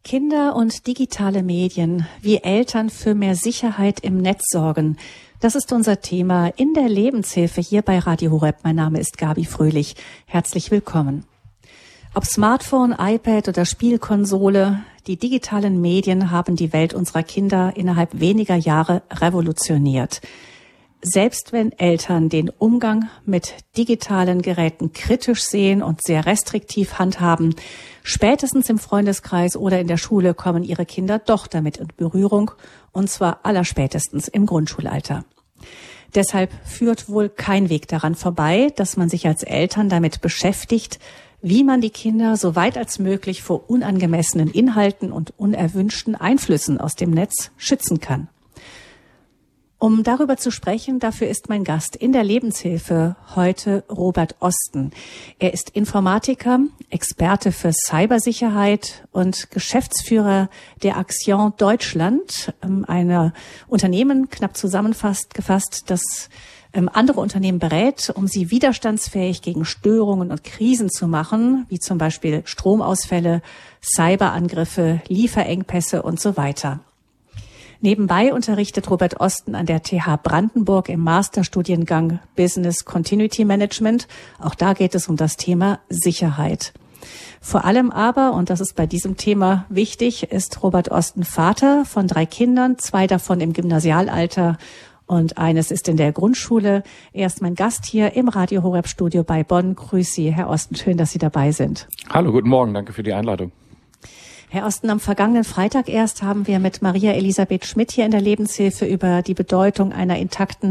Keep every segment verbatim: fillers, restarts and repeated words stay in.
Kinder und digitale Medien, wie Eltern für mehr Sicherheit im Netz sorgen. Das ist unser Thema in der Lebenshilfe hier bei Radio Horeb. Mein Name ist Gabi Fröhlich. Herzlich willkommen. Ob Smartphone, iPad oder Spielkonsole, die digitalen Medien haben die Welt unserer Kinder innerhalb weniger Jahre revolutioniert. Selbst wenn Eltern den Umgang mit digitalen Geräten kritisch sehen und sehr restriktiv handhaben, spätestens im Freundeskreis oder in der Schule kommen ihre Kinder doch damit in Berührung, und zwar allerspätestens im Grundschulalter. Deshalb führt wohl kein Weg daran vorbei, dass man sich als Eltern damit beschäftigt, wie man die Kinder so weit als möglich vor unangemessenen Inhalten und unerwünschten Einflüssen aus dem Netz schützen kann. Um darüber zu sprechen, dafür ist mein Gast in der Lebenshilfe heute Robert Osten. Er ist Informatiker, Experte für Cybersicherheit und Geschäftsführer der Axion Deutschland, einer Unternehmen, knapp zusammengefasst, gefasst, das andere Unternehmen berät, um sie widerstandsfähig gegen Störungen und Krisen zu machen, wie zum Beispiel Stromausfälle, Cyberangriffe, Lieferengpässe und so weiter. Nebenbei unterrichtet Robert Osten an der T H Brandenburg im Masterstudiengang Business Continuity Management. Auch da geht es um das Thema Sicherheit. Vor allem aber, und das ist bei diesem Thema wichtig, ist Robert Osten Vater von drei Kindern, zwei davon im Gymnasialalter und eines ist in der Grundschule. Er ist mein Gast hier im Radio Horeb Studio bei Bonn. Grüß Sie, Herr Osten, schön, dass Sie dabei sind. Hallo, guten Morgen, danke für die Einladung. Herr Osten, am vergangenen Freitag erst haben wir mit Maria Elisabeth Schmidt hier in der Lebenshilfe über die Bedeutung einer intakten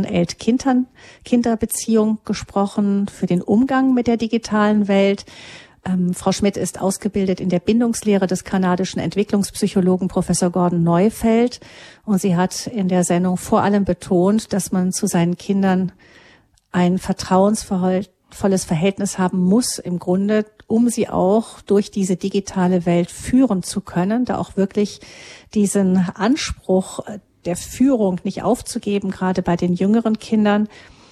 Eltern-Kinder-Beziehung gesprochen für den Umgang mit der digitalen Welt. Ähm, Frau Schmidt ist ausgebildet in der Bindungslehre des kanadischen Entwicklungspsychologen Professor Gordon Neufeld. Und sie hat in der Sendung vor allem betont, dass man zu seinen Kindern ein vertrauensvolles Verhältnis haben muss, im Grunde, um sie auch durch diese digitale Welt führen zu können, da auch wirklich diesen Anspruch der Führung nicht aufzugeben, gerade bei den jüngeren Kindern,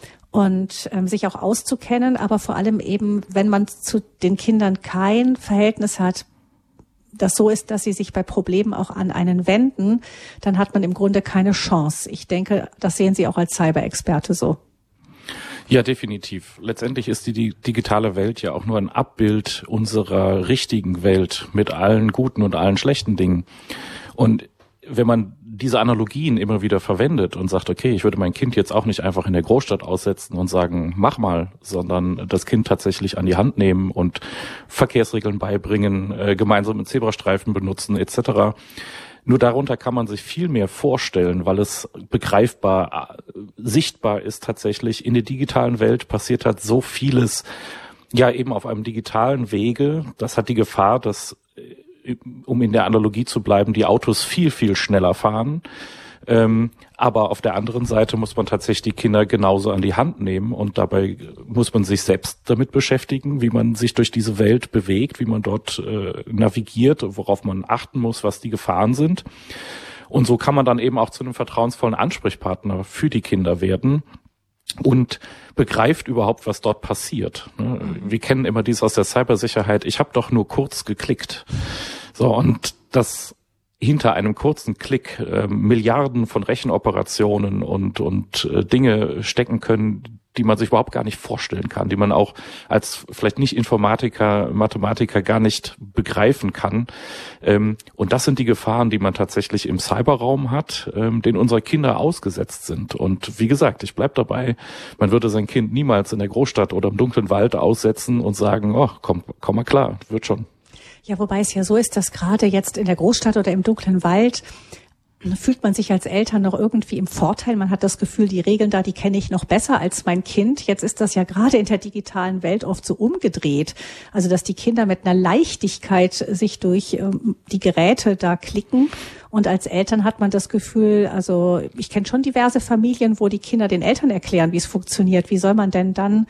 und ähm, sich auch auszukennen, aber vor allem eben, wenn man zu den Kindern kein Verhältnis hat, das so ist, dass sie sich bei Problemen auch an einen wenden, dann hat man im Grunde keine Chance. Ich denke, das sehen Sie auch als Cyber-Experte so. Ja, definitiv. Letztendlich ist die, die digitale Welt ja auch nur ein Abbild unserer richtigen Welt mit allen guten und allen schlechten Dingen. Und wenn man diese Analogien immer wieder verwendet und sagt, okay, ich würde mein Kind jetzt auch nicht einfach in der Großstadt aussetzen und sagen, mach mal, sondern das Kind tatsächlich an die Hand nehmen und Verkehrsregeln beibringen, äh, gemeinsam einen Zebrastreifen benutzen et cetera. Nur darunter kann man sich viel mehr vorstellen, weil es begreifbar, sichtbar ist tatsächlich. In der digitalen Welt passiert halt so vieles, ja eben auf einem digitalen Wege. Das hat die Gefahr, dass, um in der Analogie zu bleiben, die Autos viel, viel schneller fahren. Ähm, aber auf der anderen Seite muss man tatsächlich die Kinder genauso an die Hand nehmen und dabei muss man sich selbst damit beschäftigen, wie man sich durch diese Welt bewegt, wie man dort äh, navigiert, worauf man achten muss, was die Gefahren sind. Und so kann man dann eben auch zu einem vertrauensvollen Ansprechpartner für die Kinder werden und begreift überhaupt, was dort passiert. Wir kennen immer dies aus der Cybersicherheit, ich habe doch nur kurz geklickt. So, und das hinter einem kurzen Klick äh, Milliarden von Rechenoperationen und und äh, Dinge stecken können, die man sich überhaupt gar nicht vorstellen kann, die man auch als vielleicht nicht Informatiker, Mathematiker gar nicht begreifen kann. Ähm, und das sind die Gefahren, die man tatsächlich im Cyberraum hat, ähm, denen unsere Kinder ausgesetzt sind. Und wie gesagt, ich bleib dabei, man würde sein Kind niemals in der Großstadt oder im dunklen Wald aussetzen und sagen, oh, komm, komm mal klar, wird schon. Ja, wobei es ja so ist, dass gerade jetzt in der Großstadt oder im dunklen Wald fühlt man sich als Eltern noch irgendwie im Vorteil. Man hat das Gefühl, die Regeln da, die kenne ich noch besser als mein Kind. Jetzt ist das ja gerade in der digitalen Welt oft so umgedreht. Also, dass die Kinder mit einer Leichtigkeit sich durch ähm, die Geräte da klicken. Und als Eltern hat man das Gefühl, also ich kenne schon diverse Familien, wo die Kinder den Eltern erklären, wie es funktioniert. Wie soll man denn dann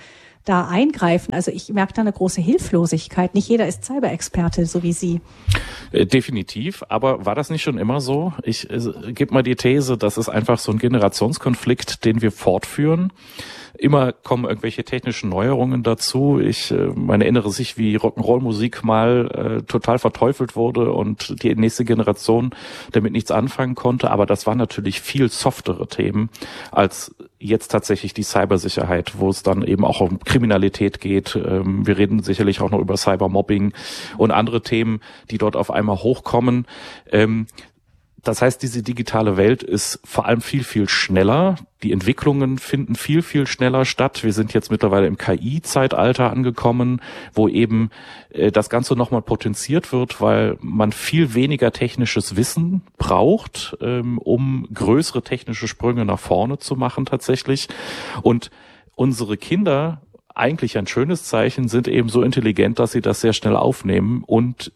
da eingreifen? Also ich merke da eine große Hilflosigkeit. Nicht jeder ist Cyberexperte, so wie Sie. Äh, definitiv, aber war das nicht schon immer so? Ich äh, gebe mal die These, das ist einfach so ein Generationskonflikt, den wir fortführen. Immer kommen irgendwelche technischen Neuerungen dazu. Ich äh, man erinnere sich, wie Rock'n'Roll-Musik mal äh, total verteufelt wurde und die nächste Generation damit nichts anfangen konnte. Aber das waren natürlich viel softere Themen als jetzt tatsächlich die Cybersicherheit, wo es dann eben auch um Kriminalität geht. Ähm, wir reden sicherlich auch noch über Cybermobbing und andere Themen, die dort auf einmal hochkommen. Ähm, Das heißt, diese digitale Welt ist vor allem viel, viel schneller. Die Entwicklungen finden viel, viel schneller statt. Wir sind jetzt mittlerweile im K I-Zeitalter angekommen, wo eben äh, das Ganze nochmal potenziert wird, weil man viel weniger technisches Wissen braucht, ähm, um größere technische Sprünge nach vorne zu machen tatsächlich. Und unsere Kinder, eigentlich ein schönes Zeichen, sind eben so intelligent, dass sie das sehr schnell aufnehmen und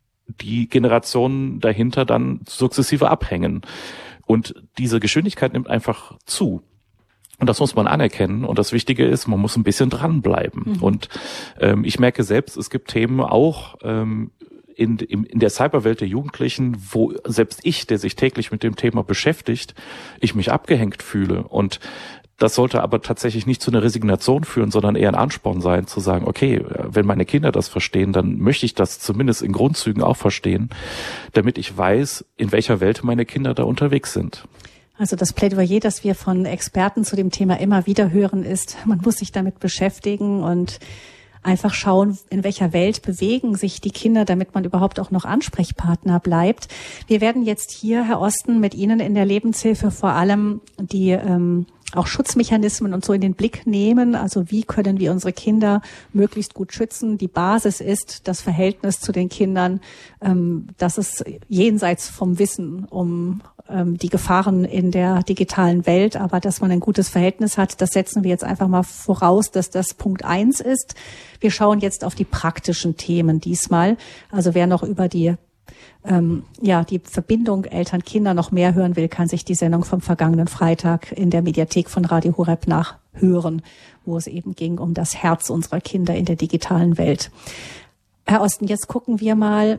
die Generationen dahinter dann sukzessive abhängen. Und diese Geschwindigkeit nimmt einfach zu. Und das muss man anerkennen. Und das Wichtige ist, man muss ein bisschen dranbleiben. Mhm. Und ähm, ich merke selbst, es gibt Themen auch ähm, in, in, in der Cyberwelt der Jugendlichen, wo selbst ich, der sich täglich mit dem Thema beschäftigt, ich mich abgehängt fühle. Und das sollte aber tatsächlich nicht zu einer Resignation führen, sondern eher ein Ansporn sein, zu sagen, okay, wenn meine Kinder das verstehen, dann möchte ich das zumindest in Grundzügen auch verstehen, damit ich weiß, in welcher Welt meine Kinder da unterwegs sind. Also das Plädoyer, das wir von Experten zu dem Thema immer wieder hören, ist, man muss sich damit beschäftigen und einfach schauen, in welcher Welt bewegen sich die Kinder, damit man überhaupt auch noch Ansprechpartner bleibt. Wir werden jetzt hier, Herr Osten, mit Ihnen in der Lebenshilfe vor allem die ähm, auch Schutzmechanismen und so in den Blick nehmen. Also wie können wir unsere Kinder möglichst gut schützen? Die Basis ist das Verhältnis zu den Kindern, ähm, dass es jenseits vom Wissen um ähm, die Gefahren in der digitalen Welt, aber dass man ein gutes Verhältnis hat, das setzen wir jetzt einfach mal voraus, dass das Punkt eins ist. Wir schauen jetzt auf die praktischen Themen diesmal. Also wer noch über die Ähm, ja, die Verbindung Eltern-Kinder noch mehr hören will, kann sich die Sendung vom vergangenen Freitag in der Mediathek von Radio Horeb nachhören, wo es eben ging um das Herz unserer Kinder in der digitalen Welt. Herr Osten, jetzt gucken wir mal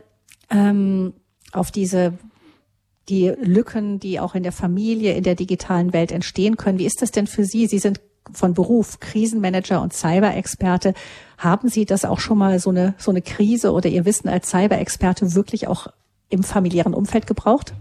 ähm, auf diese die Lücken, die auch in der Familie, in der digitalen Welt entstehen können. Wie ist das denn für Sie? Sie sind von Beruf Krisenmanager und Cyber-Experte. Haben Sie das auch schon mal so eine so eine Krise oder Ihr Wissen als Cyber-Experte wirklich auch im familiären Umfeld gebraucht?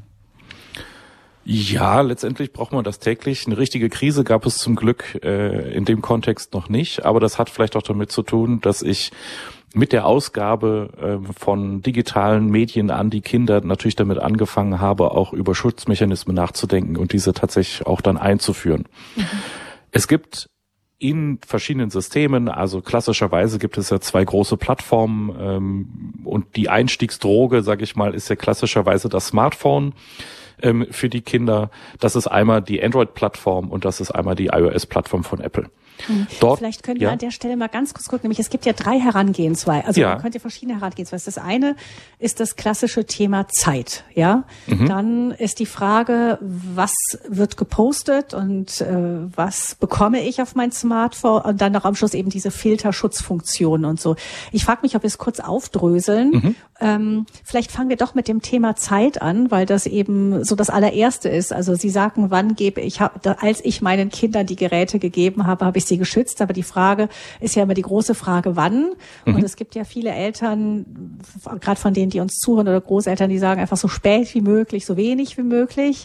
Ja, letztendlich braucht man das täglich. Eine richtige Krise gab es zum Glück äh, in dem Kontext noch nicht. Aber das hat vielleicht auch damit zu tun, dass ich mit der Ausgabe äh, von digitalen Medien an die Kinder natürlich damit angefangen habe, auch über Schutzmechanismen nachzudenken und diese tatsächlich auch dann einzuführen. Mhm. Es gibt in verschiedenen Systemen, also klassischerweise gibt es ja zwei große Plattformen ähm, und die Einstiegsdroge, sage ich mal, ist ja klassischerweise das Smartphone ähm, für die Kinder. Das ist einmal die Android-Plattform und das ist einmal die iOS-Plattform von Apple. Hm. Dort, Vielleicht können wir ja an der Stelle mal ganz kurz gucken, nämlich es gibt ja drei Herangehensweise, also ja. man könnte verschiedene Herangehensweisen. Das eine ist das klassische Thema Zeit, ja. Mhm. Dann ist die Frage, was wird gepostet und äh, was bekomme ich auf mein Smartphone und dann noch am Schluss eben diese Filterschutzfunktionen und so. Ich frage mich, ob wir es kurz aufdröseln. Mhm. Ähm, vielleicht fangen wir doch mit dem Thema Zeit an, weil das eben so das allererste ist. Also Sie sagen, wann gebe ich, als ich meinen Kindern die Geräte gegeben habe, habe ich sie geschützt. Aber die Frage ist ja immer die große Frage, wann? Mhm. Und es gibt ja viele Eltern, gerade von denen, die uns zuhören oder Großeltern, die sagen einfach so spät wie möglich, so wenig wie möglich.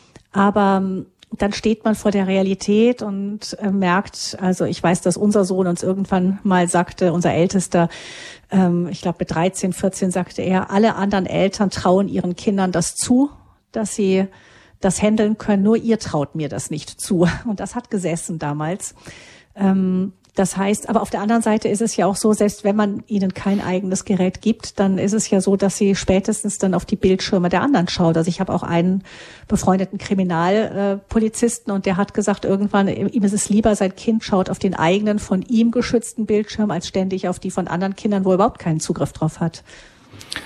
Aber dann steht man vor der Realität und äh, merkt, also ich weiß, dass unser Sohn uns irgendwann mal sagte, unser Ältester, ähm, ich glaube mit dreizehn, vierzehn sagte er, alle anderen Eltern trauen ihren Kindern das zu, dass sie das handeln können, nur ihr traut mir das nicht zu. Und das hat gesessen damals. Ähm, Das heißt, aber auf der anderen Seite ist es ja auch so, selbst wenn man ihnen kein eigenes Gerät gibt, dann ist es ja so, dass sie spätestens dann auf die Bildschirme der anderen schaut. Also ich habe auch einen befreundeten Kriminalpolizisten und der hat gesagt, irgendwann, ihm ist es lieber, sein Kind schaut auf den eigenen, von ihm geschützten Bildschirm, als ständig auf die von anderen Kindern, wo er überhaupt keinen Zugriff drauf hat.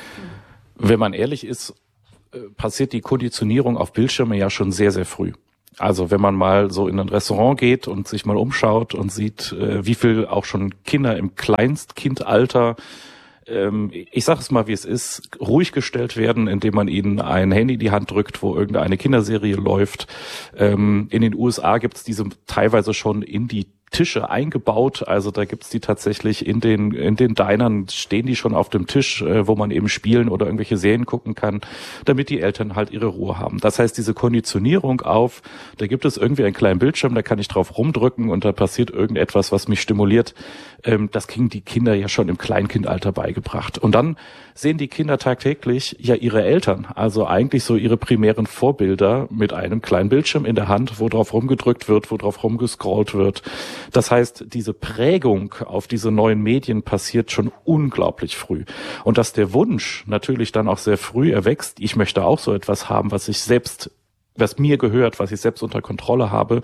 Wenn man ehrlich ist, passiert die Konditionierung auf Bildschirme ja schon sehr, sehr früh. Also wenn man mal so in ein Restaurant geht und sich mal umschaut und sieht, äh, wie viel auch schon Kinder im Kleinstkindalter, ähm, ich sage es mal, wie es ist, ruhig gestellt werden, indem man ihnen ein Handy in die Hand drückt, wo irgendeine Kinderserie läuft. Ähm, in den U S A gibt es diese teilweise schon in die Tische eingebaut, also da gibt's die tatsächlich in den in den Dinern, stehen die schon auf dem Tisch, äh, wo man eben spielen oder irgendwelche Serien gucken kann, damit die Eltern halt ihre Ruhe haben. Das heißt, diese Konditionierung auf, da gibt es irgendwie einen kleinen Bildschirm, da kann ich drauf rumdrücken und da passiert irgendetwas, was mich stimuliert, ähm, das kriegen die Kinder ja schon im Kleinkindalter beigebracht. Und dann sehen die Kinder tagtäglich ja ihre Eltern, also eigentlich so ihre primären Vorbilder mit einem kleinen Bildschirm in der Hand, wo drauf rumgedrückt wird, wo drauf rumgescrollt wird. Das heißt, diese Prägung auf diese neuen Medien passiert schon unglaublich früh. Und dass der Wunsch natürlich dann auch sehr früh erwächst, ich möchte auch so etwas haben, was ich selbst, was mir gehört, was ich selbst unter Kontrolle habe,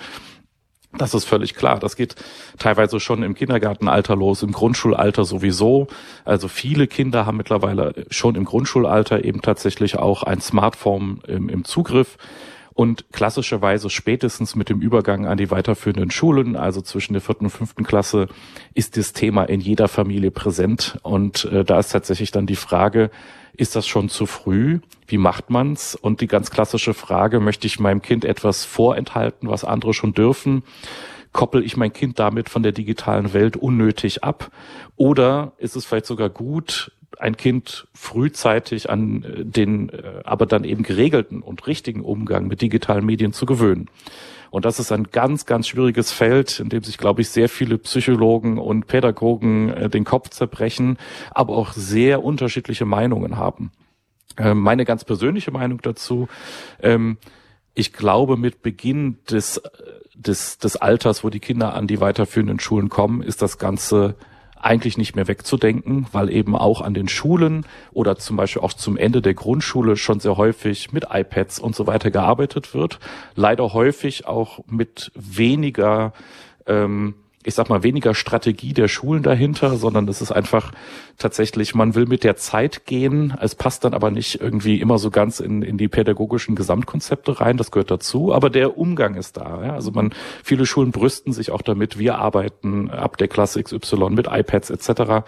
das ist völlig klar. Das geht teilweise schon im Kindergartenalter los, im Grundschulalter sowieso. Also viele Kinder haben mittlerweile schon im Grundschulalter eben tatsächlich auch ein Smartphone im, im Zugriff. Und klassischerweise spätestens mit dem Übergang an die weiterführenden Schulen, also zwischen der vierten und fünften Klasse, ist das Thema in jeder Familie präsent. Und äh, da ist tatsächlich dann die Frage, ist das schon zu früh? Wie macht man's? Und die ganz klassische Frage, möchte ich meinem Kind etwas vorenthalten, was andere schon dürfen? Koppel ich mein Kind damit von der digitalen Welt unnötig ab? Oder ist es vielleicht sogar gut, ein Kind frühzeitig an den, aber dann eben geregelten und richtigen Umgang mit digitalen Medien zu gewöhnen? Und das ist ein ganz, ganz schwieriges Feld, in dem sich, glaube ich, sehr viele Psychologen und Pädagogen äh, den Kopf zerbrechen, aber auch sehr unterschiedliche Meinungen haben. Äh, meine ganz persönliche Meinung dazu, ähm, ich glaube, mit Beginn des, des, des Alters, wo die Kinder an die weiterführenden Schulen kommen, ist das Ganze eigentlich nicht mehr wegzudenken, weil eben auch an den Schulen oder zum Beispiel auch zum Ende der Grundschule schon sehr häufig mit iPads und so weiter gearbeitet wird. Leider häufig auch mit weniger, ähm, ich sag mal, weniger Strategie der Schulen dahinter, sondern es ist einfach tatsächlich, man will mit der Zeit gehen. Es passt dann aber nicht irgendwie immer so ganz in, in die pädagogischen Gesamtkonzepte rein. Das gehört dazu. Aber der Umgang ist da. Ja? Also man, viele Schulen brüsten sich auch damit. Wir arbeiten ab der Klasse X Y mit iPads et cetera.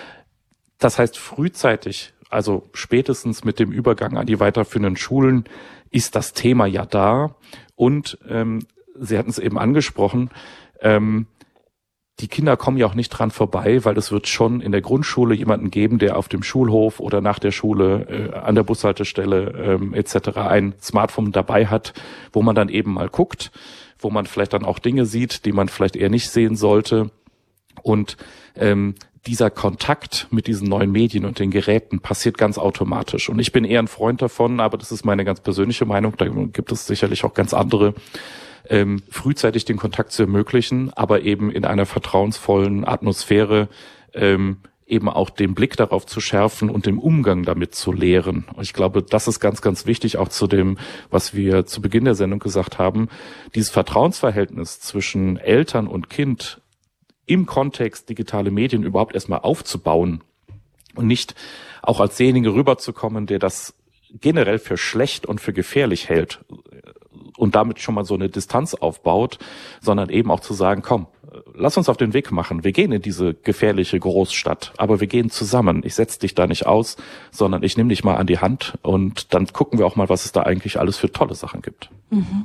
Das heißt, frühzeitig, also spätestens mit dem Übergang an die weiterführenden Schulen, ist das Thema ja da. Und ähm, Sie hatten es eben angesprochen, ähm, die Kinder kommen ja auch nicht dran vorbei, weil es wird schon in der Grundschule jemanden geben, der auf dem Schulhof oder nach der Schule äh, an der Bushaltestelle ähm, et cetera ein Smartphone dabei hat, wo man dann eben mal guckt, wo man vielleicht dann auch Dinge sieht, die man vielleicht eher nicht sehen sollte. Und ähm, dieser Kontakt mit diesen neuen Medien und den Geräten passiert ganz automatisch. Und ich bin eher ein Freund davon, aber das ist meine ganz persönliche Meinung, da gibt es sicherlich auch ganz andere, Ähm, frühzeitig den Kontakt zu ermöglichen, aber eben in einer vertrauensvollen Atmosphäre ähm, eben auch den Blick darauf zu schärfen und den Umgang damit zu lehren. Und ich glaube, das ist ganz, ganz wichtig, auch zu dem, was wir zu Beginn der Sendung gesagt haben. Dieses Vertrauensverhältnis zwischen Eltern und Kind im Kontext digitale Medien überhaupt erstmal aufzubauen und nicht auch als derjenige rüberzukommen, der das generell für schlecht und für gefährlich hält und damit schon mal so eine Distanz aufbaut, sondern eben auch zu sagen, komm, lass uns auf den Weg machen. Wir gehen in diese gefährliche Großstadt, aber wir gehen zusammen. Ich setze dich da nicht aus, sondern ich nehme dich mal an die Hand und dann gucken wir auch mal, was es da eigentlich alles für tolle Sachen gibt. Mhm.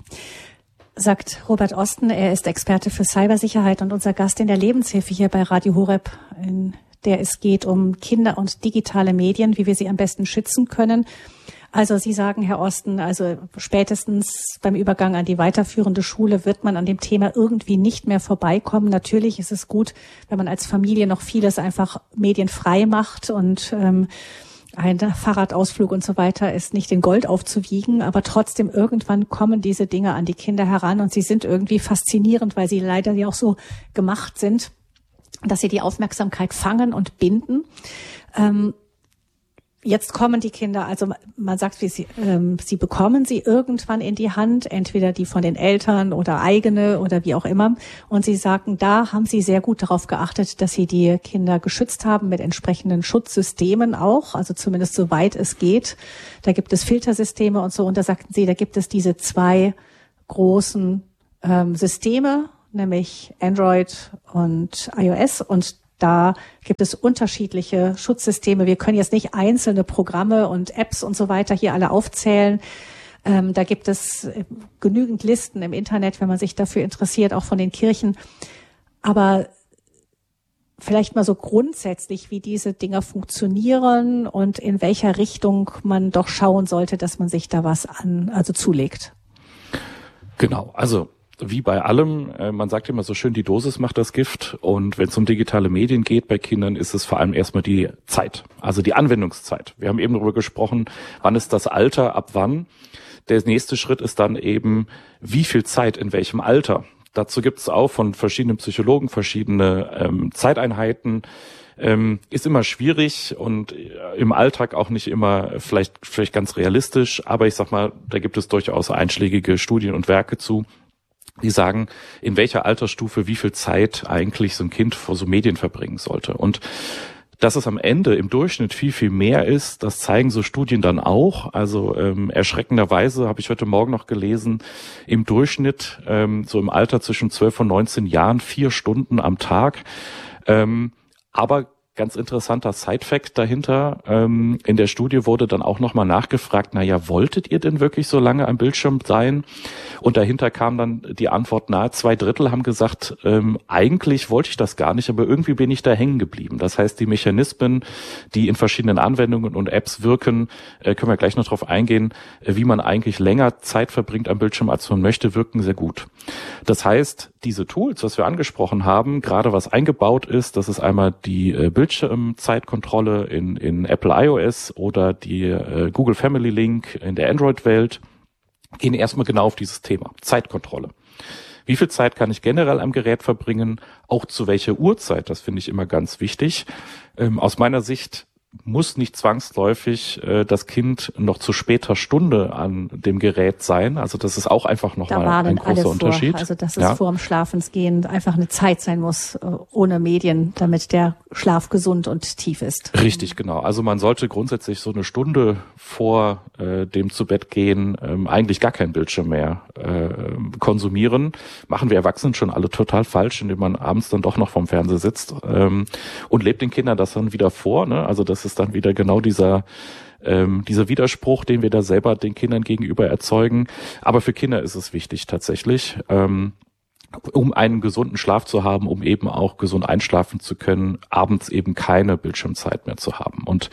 Sagt Robert Osten, er ist Experte für Cybersicherheit und unser Gast in der Lebenshilfe hier bei Radio Horeb, in der es geht um Kinder und digitale Medien, wie wir sie am besten schützen können. Also Sie sagen, Herr Osten, also spätestens beim Übergang an die weiterführende Schule wird man an dem Thema irgendwie nicht mehr vorbeikommen. Natürlich ist es gut, wenn man als Familie noch vieles einfach medienfrei macht und ähm, ein Fahrradausflug und so weiter ist nicht in Gold aufzuwiegen, aber trotzdem irgendwann kommen diese Dinge an die Kinder heran und sie sind irgendwie faszinierend, weil sie leider ja auch so gemacht sind, dass sie die Aufmerksamkeit fangen und binden. Ähm, Jetzt kommen die Kinder, also man sagt, wie sie, ähm, sie bekommen sie irgendwann in die Hand, entweder die von den Eltern oder eigene oder wie auch immer. Und sie sagen, da haben sie sehr gut darauf geachtet, dass sie die Kinder geschützt haben mit entsprechenden Schutzsystemen auch, also zumindest soweit es geht. Da gibt es Filtersysteme und so. Und da sagten sie, da gibt es diese zwei großen ähm, Systeme, nämlich Android und iOS, und da gibt es unterschiedliche Schutzsysteme. Wir können jetzt nicht einzelne Programme und Apps und so weiter hier alle aufzählen. Ähm, da gibt es genügend Listen im Internet, wenn man sich dafür interessiert, auch von den Kirchen. Aber vielleicht mal so grundsätzlich, wie diese Dinger funktionieren und in welcher Richtung man doch schauen sollte, dass man sich da was an, also zulegt. Genau, also wie bei allem, äh, man sagt immer so schön, die Dosis macht das Gift, und wenn es um digitale Medien geht bei Kindern, ist es vor allem erstmal die Zeit, also die Anwendungszeit. Wir haben eben darüber gesprochen, wann ist das Alter, ab wann. Der nächste Schritt ist dann eben, wie viel Zeit in welchem Alter. Dazu gibt es auch von verschiedenen Psychologen verschiedene ähm, Zeiteinheiten. Ähm, ist immer schwierig und im Alltag auch nicht immer vielleicht vielleicht ganz realistisch, aber ich sag mal, da gibt es durchaus einschlägige Studien und Werke zu, die sagen, in welcher Altersstufe wie viel Zeit eigentlich so ein Kind vor so Medien verbringen sollte. Und dass es am Ende im Durchschnitt viel, viel mehr ist, das zeigen so Studien dann auch. Also ähm, erschreckenderweise habe ich heute Morgen noch gelesen, im Durchschnitt ähm, so im Alter zwischen zwölf und neunzehn Jahren vier Stunden am Tag. Ähm, aber ganz interessanter Side-Fact dahinter, ähm, in der Studie wurde dann auch nochmal nachgefragt, na ja, wolltet ihr denn wirklich so lange am Bildschirm sein? Und dahinter kam dann die Antwort, nahe zwei Drittel haben gesagt, ähm, eigentlich wollte ich das gar nicht, aber irgendwie bin ich da hängen geblieben. Das heißt, die Mechanismen, die in verschiedenen Anwendungen und Apps wirken, äh, können wir gleich noch drauf eingehen, äh, wie man eigentlich länger Zeit verbringt am Bildschirm, als man möchte, wirken sehr gut. Das heißt, diese Tools, was wir angesprochen haben, gerade was eingebaut ist, das ist einmal die äh, Bildschirmzeitkontrolle in, in Apple iOS oder die äh, Google Family Link in der Android-Welt, gehen erstmal genau auf dieses Thema, Zeitkontrolle. Wie viel Zeit kann ich generell am Gerät verbringen? Auch zu welcher Uhrzeit? Das finde ich immer ganz wichtig. Ähm, aus meiner Sicht muss nicht zwangsläufig äh, das Kind noch zu später Stunde an dem Gerät sein. Also das ist auch einfach nochmal ein großer Unterschied. Also dass es ja. vor dem Schlafensgehen einfach eine Zeit sein muss, äh, ohne Medien, damit der Schlaf gesund und tief ist. Richtig, genau. Also man sollte grundsätzlich so eine Stunde vor äh, dem Zu-Bett-Gehen ähm, eigentlich gar keinen Bildschirm mehr äh, konsumieren. Machen wir Erwachsenen schon alle total falsch, indem man abends dann doch noch vorm Fernseher sitzt ähm, und lebt den Kindern das dann wieder vor. Ne? Also das ist dann wieder genau dieser ähm, dieser Widerspruch, den wir da selber den Kindern gegenüber erzeugen. Aber für Kinder ist es wichtig tatsächlich, ähm, um einen gesunden Schlaf zu haben, um eben auch gesund einschlafen zu können, abends eben keine Bildschirmzeit mehr zu haben. Und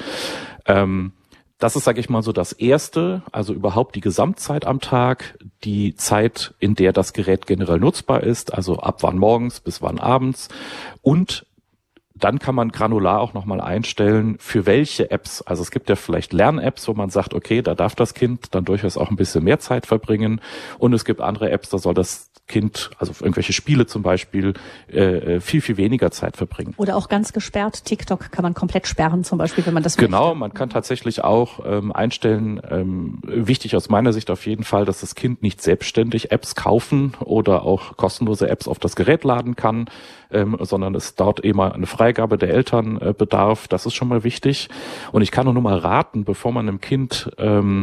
ähm, das ist, sage ich mal, so das Erste, also überhaupt die Gesamtzeit am Tag, die Zeit, in der das Gerät generell nutzbar ist, also ab wann morgens bis wann abends, und dann kann man granular auch nochmal einstellen, für welche Apps. Also es gibt ja vielleicht Lern-Apps, wo man sagt, okay, da darf das Kind dann durchaus auch ein bisschen mehr Zeit verbringen. Und es gibt andere Apps, da soll das Kind, also irgendwelche Spiele zum Beispiel, äh, viel, viel weniger Zeit verbringen. Oder auch ganz gesperrt. TikTok kann man komplett sperren zum Beispiel, wenn man das Genau, möchte. Man kann tatsächlich auch ähm, einstellen, ähm, wichtig aus meiner Sicht auf jeden Fall, dass das Kind nicht selbstständig Apps kaufen oder auch kostenlose Apps auf das Gerät laden kann, ähm, sondern es dort eben eine Freigabe der Eltern äh, bedarf. Das ist schon mal wichtig. Und ich kann nur noch mal raten, bevor man einem Kind ähm,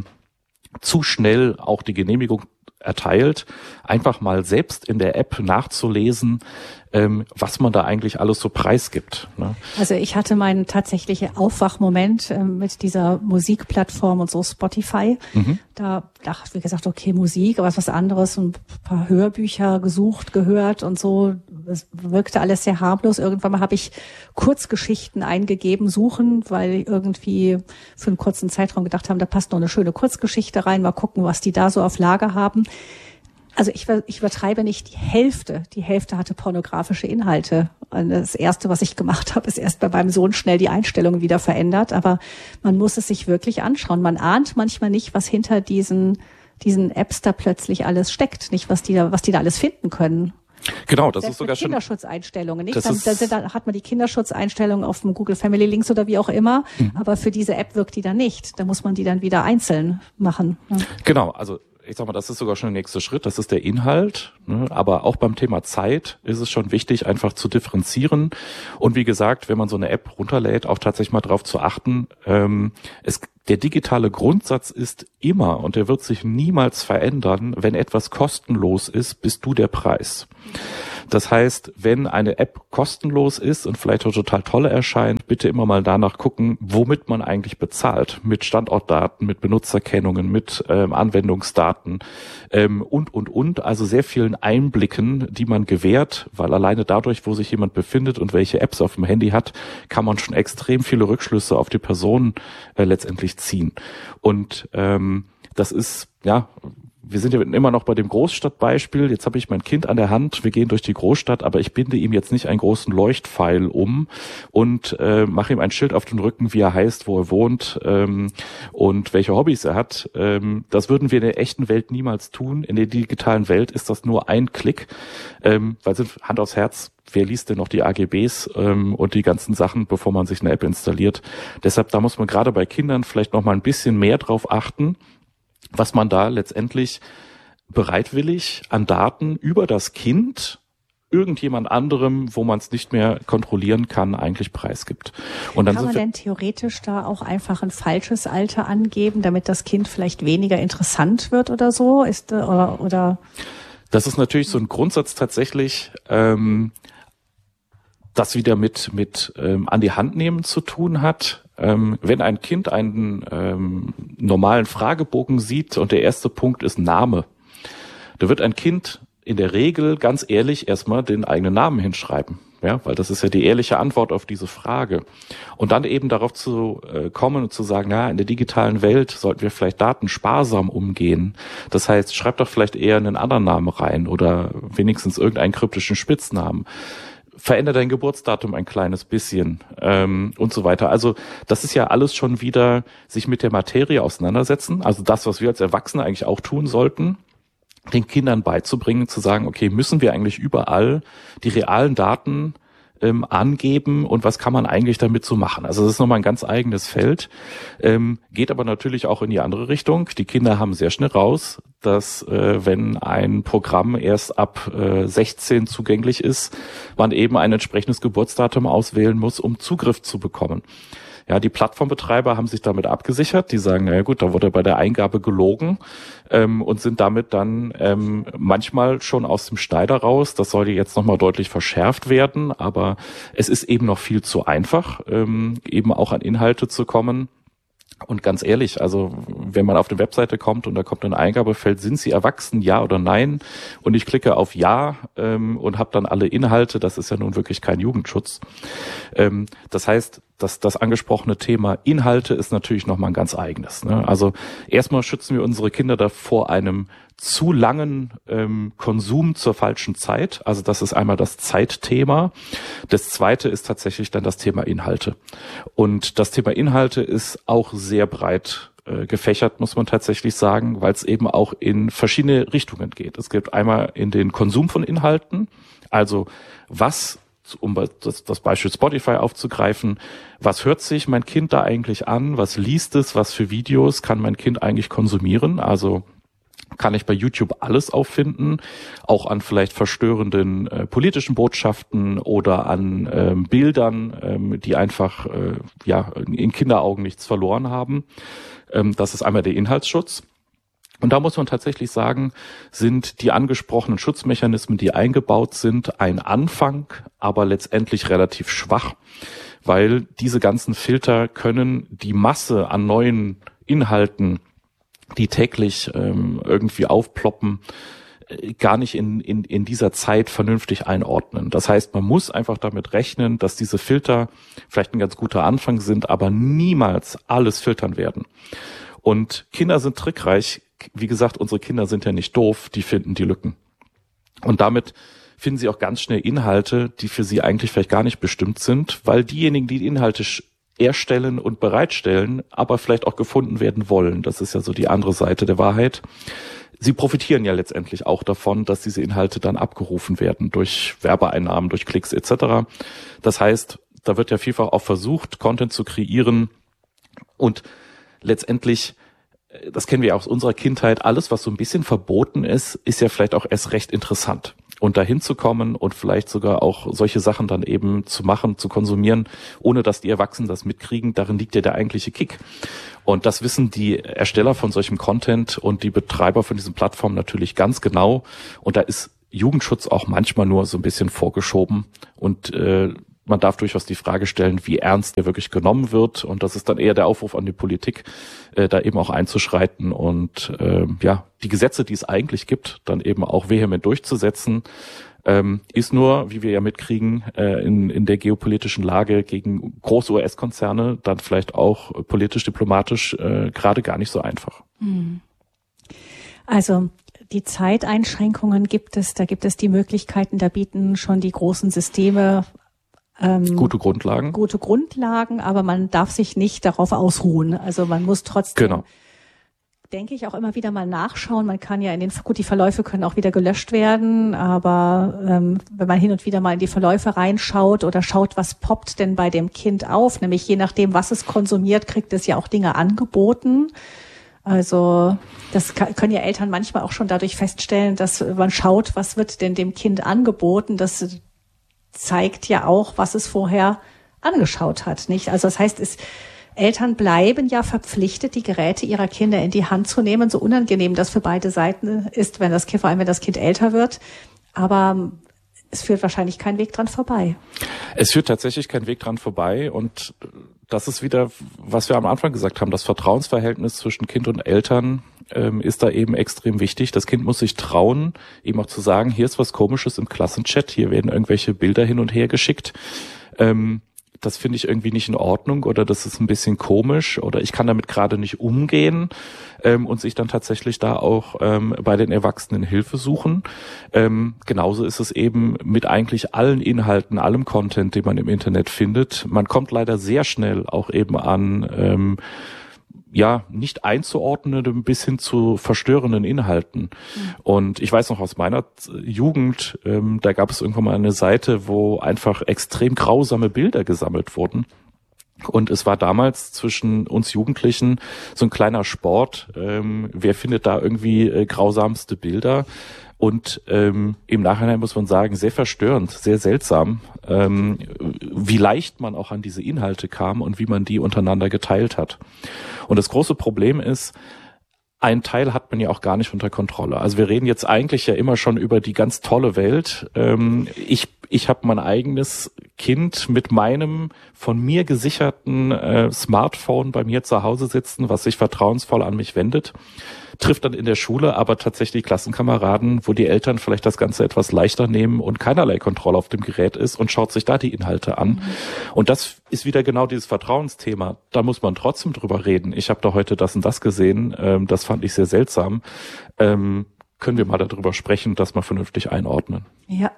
zu schnell auch die Genehmigung erteilt, einfach mal selbst in der App nachzulesen, ähm, was man da eigentlich alles so preisgibt. Ne? Also ich hatte meinen tatsächlichen Aufwachmoment äh, mit dieser Musikplattform und so Spotify. Mhm. Da dachte ich, wie gesagt, okay, Musik, aber was anderes, ein paar Hörbücher gesucht, gehört und so. Es wirkte alles sehr harmlos. Irgendwann mal habe ich Kurzgeschichten eingegeben, suchen, weil irgendwie für einen kurzen Zeitraum gedacht haben, da passt noch eine schöne Kurzgeschichte rein, mal gucken, was die da so auf Lager haben. Also ich, ich übertreibe nicht, die Hälfte, die Hälfte hatte pornografische Inhalte. Und das Erste, was ich gemacht habe, ist erst bei meinem Sohn schnell die Einstellungen wieder verändert. Aber man muss es sich wirklich anschauen. Man ahnt manchmal nicht, was hinter diesen, diesen Apps da plötzlich alles steckt. Nicht, was die da, was die da alles finden können. Genau, das Selbst ist sogar mit schon Kinderschutzeinstellungen, nicht? Das Dann, ist, dann, sind, dann hat man die Kinderschutzeinstellungen auf dem Google Family Links oder wie auch immer, mhm. aber für diese App wirkt die dann nicht. Da muss man die dann wieder einzeln machen. Ja. Genau, also ich sag mal, das ist sogar schon der nächste Schritt, das ist der Inhalt, ne? Aber auch beim Thema Zeit ist es schon wichtig, einfach zu differenzieren. Und wie gesagt, wenn man so eine App runterlädt, auch tatsächlich mal darauf zu achten, ähm, es der digitale Grundsatz ist immer, und der wird sich niemals verändern, wenn etwas kostenlos ist, bist du der Preis. Das heißt, wenn eine App kostenlos ist und vielleicht auch total toll erscheint, bitte immer mal danach gucken, womit man eigentlich bezahlt. Mit Standortdaten, mit Benutzerkennungen, mit ähm, Anwendungsdaten ähm, und, und, und. Also sehr vielen Einblicken, die man gewährt, weil alleine dadurch, wo sich jemand befindet und welche Apps auf dem Handy hat, kann man schon extrem viele Rückschlüsse auf die Person äh, letztendlich ziehen. Und ähm, das ist, ja... Wir sind ja immer noch bei dem Großstadtbeispiel. Jetzt habe ich mein Kind an der Hand. Wir gehen durch die Großstadt, aber ich binde ihm jetzt nicht einen großen Leuchtpfeil um und äh, mache ihm ein Schild auf den Rücken, wie er heißt, wo er wohnt ähm, und welche Hobbys er hat. Ähm, das würden wir in der echten Welt niemals tun. In der digitalen Welt ist das nur ein Klick, ähm, weil sind Hand aufs Herz. Wer liest denn noch die A G Bs ähm, und die ganzen Sachen, bevor man sich eine App installiert? Deshalb, da muss man gerade bei Kindern vielleicht noch mal ein bisschen mehr drauf achten, was man da letztendlich bereitwillig an Daten über das Kind irgendjemand anderem, wo man es nicht mehr kontrollieren kann, eigentlich preisgibt. Und dann kann man denn theoretisch da auch einfach ein falsches Alter angeben, damit das Kind vielleicht weniger interessant wird oder so? Ist oder, oder das ist natürlich so ein Grundsatz tatsächlich, ähm, das wieder mit mit ähm, an die Hand nehmen zu tun hat. Ähm, wenn ein Kind einen ähm, normalen Fragebogen sieht und der erste Punkt ist Name, da wird ein Kind in der Regel ganz ehrlich erstmal den eigenen Namen hinschreiben, ja, weil das ist ja die ehrliche Antwort auf diese Frage. Und dann eben darauf zu äh, kommen und zu sagen, ja, in der digitalen Welt sollten wir vielleicht datensparsam umgehen. Das heißt, schreib doch vielleicht eher einen anderen Namen rein oder wenigstens irgendeinen kryptischen Spitznamen. Verändere dein Geburtsdatum ein kleines bisschen ähm, und so weiter. Also das ist ja alles schon wieder sich mit der Materie auseinandersetzen. Also das, was wir als Erwachsene eigentlich auch tun sollten, den Kindern beizubringen, zu sagen, okay, müssen wir eigentlich überall die realen Daten ähm, angeben und was kann man eigentlich damit so machen? Also das ist nochmal ein ganz eigenes Feld, ähm, geht aber natürlich auch in die andere Richtung. Die Kinder haben sehr schnell raus, dass äh, wenn ein Programm erst ab äh, sechzehn zugänglich ist, man eben ein entsprechendes Geburtsdatum auswählen muss, um Zugriff zu bekommen. Ja, die Plattformbetreiber haben sich damit abgesichert. Die sagen, naja gut, da wurde bei der Eingabe gelogen ähm, und sind damit dann ähm, manchmal schon aus dem Schneider raus. Das sollte jetzt nochmal deutlich verschärft werden, aber es ist eben noch viel zu einfach, ähm, eben auch an Inhalte zu kommen. Und ganz ehrlich, also wenn man auf eine Webseite kommt und da kommt ein Eingabefeld, sind Sie erwachsen, ja oder nein? Und ich klicke auf Ja ähm, und habe dann alle Inhalte. Das ist ja nun wirklich kein Jugendschutz. Ähm, das heißt, dass das angesprochene Thema Inhalte ist natürlich nochmal ein ganz eigenes. Ne? Also erstmal schützen wir unsere Kinder davor einem zu langen ähm, Konsum zur falschen Zeit. Also das ist einmal das Zeitthema. Das zweite ist tatsächlich dann das Thema Inhalte. Und das Thema Inhalte ist auch sehr breit äh, gefächert, muss man tatsächlich sagen, weil es eben auch in verschiedene Richtungen geht. Es gibt einmal in den Konsum von Inhalten, also was, um das, das Beispiel Spotify aufzugreifen, was hört sich mein Kind da eigentlich an, was liest es, was für Videos kann mein Kind eigentlich konsumieren, also kann ich bei YouTube alles auffinden, auch an vielleicht verstörenden äh, politischen Botschaften oder an ähm, Bildern, ähm, die einfach äh, ja in Kinderaugen nichts verloren haben. Ähm, das ist einmal der Inhaltsschutz. Und da muss man tatsächlich sagen, sind die angesprochenen Schutzmechanismen, die eingebaut sind, ein Anfang, aber letztendlich relativ schwach, weil diese ganzen Filter können die Masse an neuen Inhalten, die täglich ähm, irgendwie aufploppen, äh, gar nicht in, in, in dieser Zeit vernünftig einordnen. Das heißt, man muss einfach damit rechnen, dass diese Filter vielleicht ein ganz guter Anfang sind, aber niemals alles filtern werden. Und Kinder sind trickreich. Wie gesagt, unsere Kinder sind ja nicht doof, die finden die Lücken. Und damit finden sie auch ganz schnell Inhalte, die für sie eigentlich vielleicht gar nicht bestimmt sind, weil diejenigen, die die Inhalte erstellen und bereitstellen, aber vielleicht auch gefunden werden wollen. Das ist ja so die andere Seite der Wahrheit. Sie profitieren ja letztendlich auch davon, dass diese Inhalte dann abgerufen werden durch Werbeeinnahmen, durch Klicks et cetera. Das heißt, da wird ja vielfach auch versucht, Content zu kreieren und letztendlich, das kennen wir ja aus unserer Kindheit, alles, was so ein bisschen verboten ist, ist ja vielleicht auch erst recht interessant. und dahin zu kommen und vielleicht sogar auch solche Sachen dann eben zu machen, zu konsumieren, ohne dass die Erwachsenen das mitkriegen, darin liegt ja der eigentliche Kick. Und das wissen die Ersteller von solchem Content und die Betreiber von diesen Plattformen natürlich ganz genau. Und da ist Jugendschutz auch manchmal nur so ein bisschen vorgeschoben und äh, man darf durchaus die Frage stellen, wie ernst der wirklich genommen wird. Und das ist dann eher der Aufruf an die Politik, äh, da eben auch einzuschreiten und äh, ja die Gesetze, die es eigentlich gibt, dann eben auch vehement durchzusetzen. Ähm, ist nur, wie wir ja mitkriegen, äh, in, in der geopolitischen Lage gegen große U S-Konzerne dann vielleicht auch politisch-diplomatisch äh, gerade gar nicht so einfach. Also die Zeiteinschränkungen gibt es, da gibt es die Möglichkeiten, da bieten schon die großen Systeme Ähm, gute Grundlagen. Gute Grundlagen, aber man darf sich nicht darauf ausruhen. Also man muss trotzdem, genau. denke ich, auch immer wieder mal nachschauen. Man kann ja in den, gut, die Verläufe können auch wieder gelöscht werden, aber ähm, wenn man hin und wieder mal in die Verläufe reinschaut oder schaut, was poppt denn bei dem Kind auf, nämlich je nachdem, was es konsumiert, kriegt es ja auch Dinge angeboten. Also das können ja Eltern manchmal auch schon dadurch feststellen, dass man schaut, was wird denn dem Kind angeboten, das zeigt ja auch, was es vorher angeschaut hat, nicht? Also das heißt, es, Eltern bleiben ja verpflichtet, die Geräte ihrer Kinder in die Hand zu nehmen, so unangenehm das für beide Seiten ist, wenn das Kind, vor allem wenn das Kind älter wird. Aber es führt wahrscheinlich kein Weg dran vorbei. Es führt tatsächlich kein Weg dran vorbei und das ist wieder, was wir am Anfang gesagt haben, das Vertrauensverhältnis zwischen Kind und Eltern ähm, ist da eben extrem wichtig. Das Kind muss sich trauen, eben auch zu sagen, hier ist was Komisches im Klassenchat, hier werden irgendwelche Bilder hin und her geschickt. Ähm, das finde ich irgendwie nicht in Ordnung oder das ist ein bisschen komisch oder ich kann damit gerade nicht umgehen ähm, und sich dann tatsächlich da auch ähm, bei den Erwachsenen Hilfe suchen. Ähm, genauso ist es eben mit eigentlich allen Inhalten, allem Content, den man im Internet findet. Man kommt leider sehr schnell auch eben an ähm, ja, nicht einzuordnenden bis hin zu verstörenden Inhalten. Mhm. Und ich weiß noch aus meiner Jugend, ähm, da gab es irgendwann mal eine Seite, wo einfach extrem grausame Bilder gesammelt wurden. Und es war damals zwischen uns Jugendlichen so ein kleiner Sport, ähm, wer findet da irgendwie äh, grausamste Bilder? Und ähm, im Nachhinein muss man sagen, sehr verstörend, sehr seltsam, ähm, wie leicht man auch an diese Inhalte kam und wie man die untereinander geteilt hat. Und das große Problem ist, ein Teil hat man ja auch gar nicht unter Kontrolle. Also wir reden jetzt eigentlich ja immer schon über die ganz tolle Welt. Ähm, ich ich habe mein eigenes Kind mit meinem von mir gesicherten äh, Smartphone bei mir zu Hause sitzen, was sich vertrauensvoll an mich wendet, trifft dann in der Schule aber tatsächlich Klassenkameraden, wo die Eltern vielleicht das Ganze etwas leichter nehmen und keinerlei Kontrolle auf dem Gerät ist und schaut sich da die Inhalte an. Mhm. Und das ist wieder genau dieses Vertrauensthema. Da muss man trotzdem drüber reden. Ich habe da heute das und das gesehen, ähm, das fand ich sehr seltsam. Ähm, können wir mal darüber sprechen und das mal vernünftig einordnen? Ja.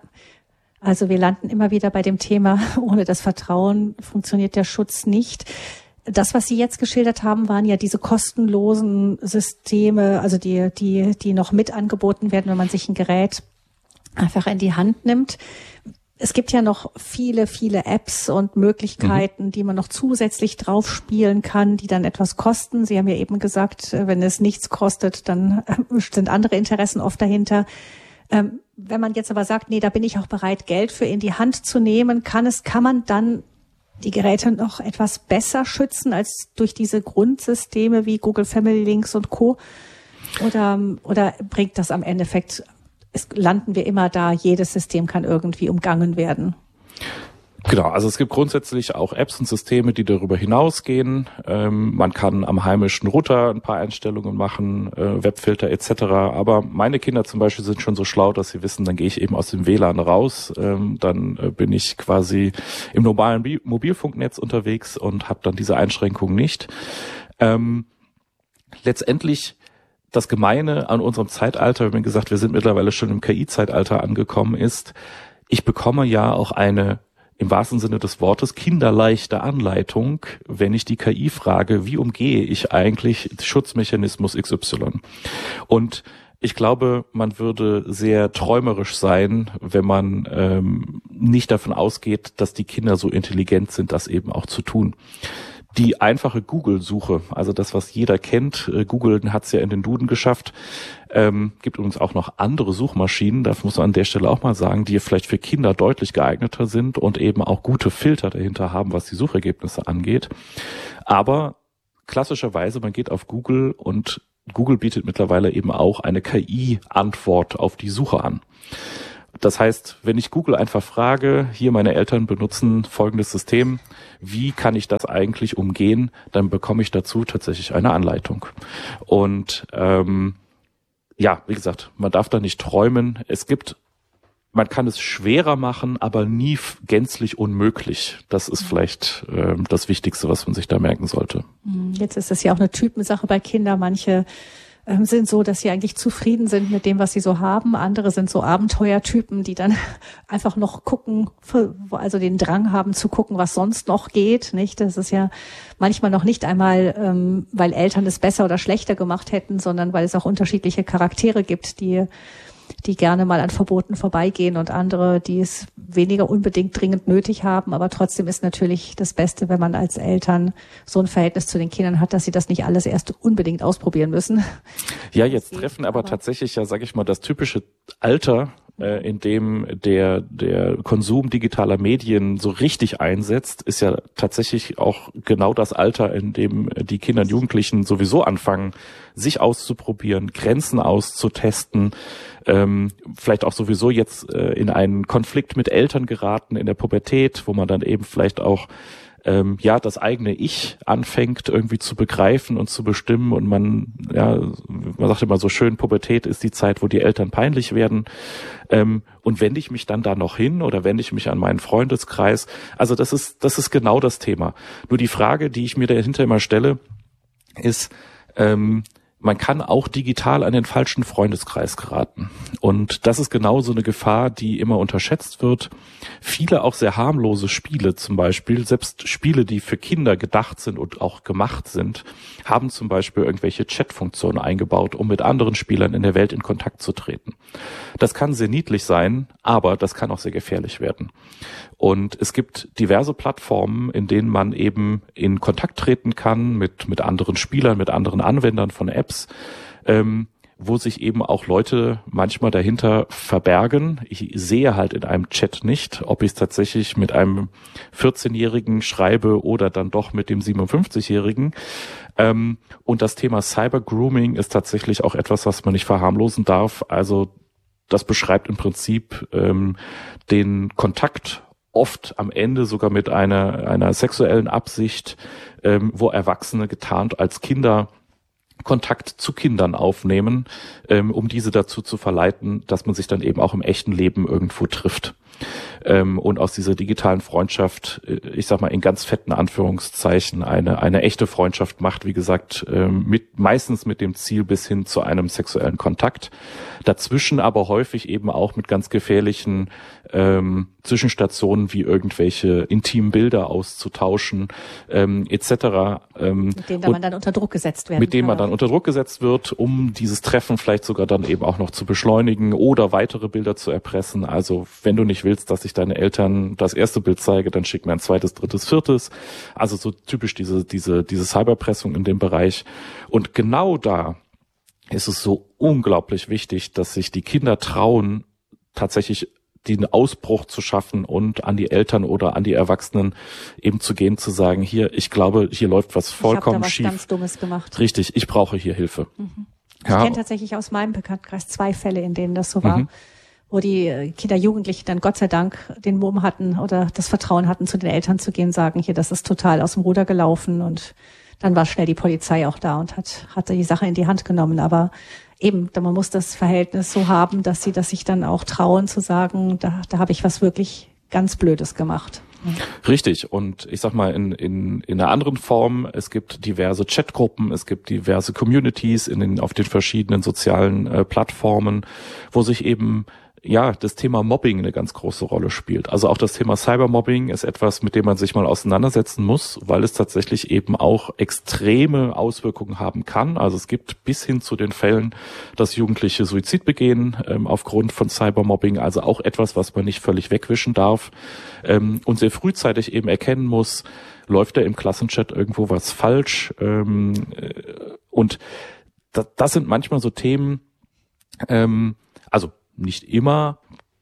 Also wir landen immer wieder bei dem Thema, ohne das Vertrauen funktioniert der Schutz nicht. Das, was Sie jetzt geschildert haben, waren ja diese kostenlosen Systeme, also die, die, die noch mit angeboten werden, wenn man sich ein Gerät einfach in die Hand nimmt. Es gibt ja noch viele, viele Apps und Möglichkeiten, mhm. die man noch zusätzlich drauf spielen kann, die dann etwas kosten. Sie haben ja eben gesagt, wenn es nichts kostet, dann sind andere Interessen oft dahinter. Ähm, wenn man jetzt aber sagt, nee, da bin ich auch bereit, Geld für in die Hand zu nehmen, kann es, kann man dann die Geräte noch etwas besser schützen als durch diese Grundsysteme wie Google Family Links und Co. Oder, oder bringt das am Endeffekt, es landen wir immer da, jedes System kann irgendwie umgangen werden? Genau, also es gibt grundsätzlich auch Apps und Systeme, die darüber hinausgehen. Ähm, man kann am heimischen Router ein paar Einstellungen machen, äh, Webfilter et cetera. Aber meine Kinder zum Beispiel sind schon so schlau, dass sie wissen, dann gehe ich eben aus dem W L A N raus. Ähm, dann äh, bin ich quasi im normalen Bi- Mobilfunknetz unterwegs und habe dann diese Einschränkungen nicht. Ähm, letztendlich das Gemeine an unserem Zeitalter, wenn man gesagt, wir sind mittlerweile schon im K I-Zeitalter angekommen ist, ich bekomme ja auch eine im wahrsten Sinne des Wortes kinderleichte Anleitung, wenn ich die K I frage, wie umgehe ich eigentlich Schutzmechanismus X Y? Und ich glaube, man würde sehr träumerisch sein, wenn man ähm, nicht davon ausgeht, dass die Kinder so intelligent sind, das eben auch zu tun. Die einfache Google-Suche, also das, was jeder kennt, Google hat es ja in den Duden geschafft, ähm, gibt übrigens auch noch andere Suchmaschinen, das muss man an der Stelle auch mal sagen, die vielleicht für Kinder deutlich geeigneter sind und eben auch gute Filter dahinter haben, was die Suchergebnisse angeht. Aber klassischerweise, man geht auf Google und Google bietet mittlerweile eben auch eine K I-Antwort auf die Suche an. Das heißt, wenn ich Google einfach frage, hier meine Eltern benutzen folgendes System, wie kann ich das eigentlich umgehen, dann bekomme ich dazu tatsächlich eine Anleitung. Und ähm, ja, wie gesagt, man darf da nicht träumen. Es gibt, man kann es schwerer machen, aber nie gänzlich unmöglich. Das ist vielleicht äh, das Wichtigste, was man sich da merken sollte. Jetzt ist das ja auch eine Typensache bei Kindern. Manche sind so, dass sie eigentlich zufrieden sind mit dem, was sie so haben. Andere sind so Abenteuertypen, die dann einfach noch gucken, also den Drang haben zu gucken, was sonst noch geht, nicht? Das ist ja manchmal noch nicht einmal, ähm, weil Eltern es besser oder schlechter gemacht hätten, sondern weil es auch unterschiedliche Charaktere gibt, die die gerne mal an Verboten vorbeigehen und andere, die es weniger unbedingt dringend nötig haben. Aber trotzdem ist natürlich das Beste, wenn man als Eltern so ein Verhältnis zu den Kindern hat, dass sie das nicht alles erst unbedingt ausprobieren müssen. Ja, jetzt treffen aber, aber tatsächlich ja, sag ich mal, das typische Alter, äh, in dem der der Konsum digitaler Medien so richtig einsetzt, ist ja tatsächlich auch genau das Alter, in dem die Kinder und Jugendlichen sowieso anfangen, sich auszuprobieren, Grenzen auszutesten, ähm, vielleicht auch sowieso jetzt äh, in einen Konflikt mit Eltern geraten in der Pubertät, wo man dann eben vielleicht auch ähm, ja das eigene Ich anfängt irgendwie zu begreifen und zu bestimmen und man, ja, man sagt immer so schön, Pubertät ist die Zeit, wo die Eltern peinlich werden. Ähm, und wende ich mich dann da noch hin oder wende ich mich an meinen Freundeskreis? Also das ist das ist genau das Thema. Nur die Frage, die ich mir dahinter immer stelle, ist, ähm, man kann auch digital an den falschen Freundeskreis geraten. Und das ist genau so eine Gefahr, die immer unterschätzt wird. Viele auch sehr harmlose Spiele zum Beispiel, selbst Spiele, die für Kinder gedacht sind und auch gemacht sind, haben zum Beispiel irgendwelche Chatfunktionen eingebaut, um mit anderen Spielern in der Welt in Kontakt zu treten. Das kann sehr niedlich sein, aber das kann auch sehr gefährlich werden. Und es gibt diverse Plattformen, in denen man eben in Kontakt treten kann mit mit anderen Spielern, mit anderen Anwendern von Apps, ähm, wo sich eben auch Leute manchmal dahinter verbergen. Ich sehe halt in einem Chat nicht, ob ich es tatsächlich mit einem vierzehnjährigen schreibe oder dann doch mit dem siebenundfünfzigjährigen. Ähm, und das Thema Cyber-Grooming ist tatsächlich auch etwas, was man nicht verharmlosen darf. Also das beschreibt im Prinzip ähm, den Kontakt, oft am Ende sogar mit einer einer sexuellen Absicht, ähm, wo Erwachsene getarnt als Kinder Kontakt zu Kindern aufnehmen, ähm, um diese dazu zu verleiten, dass man sich dann eben auch im echten Leben irgendwo trifft. Ähm, und aus dieser digitalen Freundschaft, ich sag mal in ganz fetten Anführungszeichen, eine eine echte Freundschaft macht, wie gesagt, ähm, mit meistens mit dem Ziel bis hin zu einem sexuellen Kontakt. Dazwischen aber häufig eben auch mit ganz gefährlichen ähm, Zwischenstationen wie irgendwelche intimen Bilder auszutauschen, ähm, et cetera. Ähm, mit denen man dann unter Druck gesetzt werden Mit denen man dann unter Druck gesetzt wird, um dieses Treffen vielleicht sogar dann eben auch noch zu beschleunigen oder weitere Bilder zu erpressen. Also wenn du nicht willst, dass ich deine Eltern das erste Bild zeige, dann schick mir ein zweites, drittes, viertes. Also so typisch diese diese diese Cyberpressung in dem Bereich. Und genau da ist es so unglaublich wichtig, dass sich die Kinder trauen, tatsächlich den Ausbruch zu schaffen und an die Eltern oder an die Erwachsenen eben zu gehen, zu sagen, hier, ich glaube, hier läuft was vollkommen schief. Ich habe da was ganz Dummes gemacht. Richtig, ich brauche hier Hilfe. Mhm. Ich ja. kenne tatsächlich aus meinem Bekanntenkreis zwei Fälle, in denen das so war, mhm. wo die Kinder, Jugendliche dann Gott sei Dank den Mumm hatten oder das Vertrauen hatten, zu den Eltern zu gehen, sagen, hier, das ist total aus dem Ruder gelaufen, und dann war schnell die Polizei auch da und hat, hat die Sache in die Hand genommen. Aber eben, man muss das Verhältnis so haben, dass sie das sich dann auch trauen zu sagen, da, da habe ich was wirklich ganz Blödes gemacht. Richtig. Und ich sag mal, in, in, in einer anderen Form, es gibt diverse Chatgruppen, es gibt diverse Communities in den, auf den verschiedenen sozialen äh, Plattformen, wo sich eben ja, das Thema Mobbing eine ganz große Rolle spielt. Also auch das Thema Cybermobbing ist etwas, mit dem man sich mal auseinandersetzen muss, weil es tatsächlich eben auch extreme Auswirkungen haben kann. Also es gibt bis hin zu den Fällen, dass Jugendliche Suizid begehen ähm, aufgrund von Cybermobbing. Also auch etwas, was man nicht völlig wegwischen darf ähm, und sehr frühzeitig eben erkennen muss, läuft da im Klassenchat irgendwo was falsch. Ähm, äh, und das, das sind manchmal so Themen, ähm, also nicht immer.